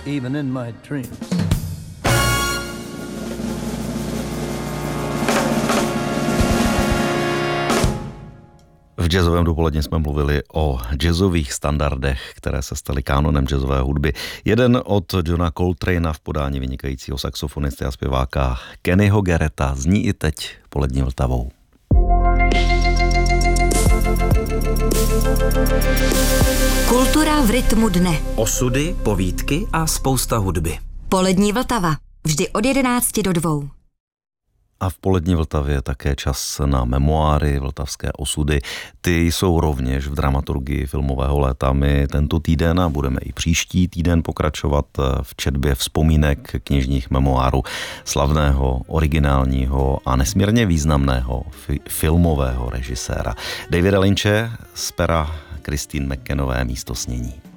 even in my dreams. V jazzovém dopoledni jsme mluvili o jazzových standardech, které se staly kánonem jazzové hudby. Jeden od Johna Coltrana v podání vynikajícího saxofonisty a zpěváka Kennyho Garretta zní i teď Polední Vltavou. Kultura v rytmu dne. Osudy, povídky a spousta hudby. Polední Vltava. Vždy od 11 do 2. A v Polední Vltavě je také čas na memoáry, vltavské osudy. Ty jsou rovněž v dramaturgii filmového léta. My tento týden a budeme i příští týden pokračovat v četbě vzpomínek knižních memoárů slavného, originálního a nesmírně významného filmového režiséra Davida Lynche z pera Christine McCannové Místo snění.